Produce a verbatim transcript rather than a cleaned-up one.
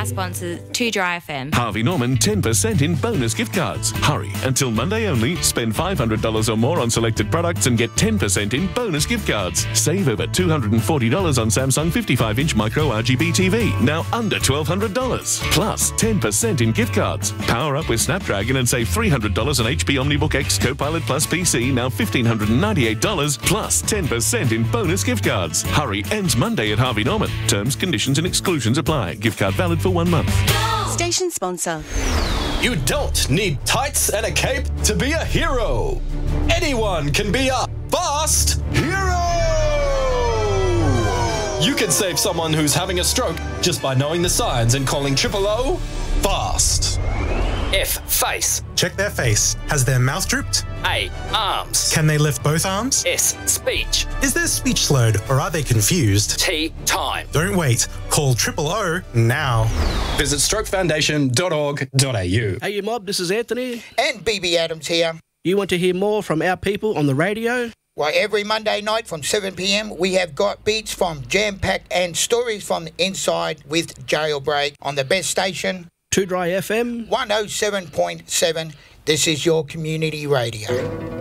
our sponsor, two Dry F M. Harvey Norman, ten percent in bonus gift cards. Hurry, until Monday only. Spend five hundred dollars or more on selected products and get ten percent in bonus gift cards. Save over two hundred forty dollars on Samsung fifty-five inch micro R G B T V, now under twelve hundred dollars. Plus ten percent in gift cards. Power up with Snapdragon and save three hundred dollars on H P OmniBook X Copilot Plus P C, now one thousand five hundred ninety-eight dollars, plus ten percent in bonus gift cards. Hurry, ends Monday at Harvey Norman. Terms, conditions and exclusions apply. Gift card valid for one month. Station sponsor. You don't need tights and a cape to be a hero. Anyone can be a fast hero. You can save someone who's having a stroke just by knowing the signs and calling triple O fast. F. Face. Check their face. Has their mouth drooped? A. Arms. Can they lift both arms? S. Speech. Is their speech slurred or are they confused? T. Time. Don't wait. Call triple O now. Visit stroke foundation dot org dot a u. Hey, you mob, this is Anthony. And B B Adams here. You want to hear more from our people on the radio? Why, every Monday night from seven p m, we have got beats from Jam Pack and stories from the inside with Jailbreak on the best station, two Dry F M. one oh seven point seven. This is your community radio.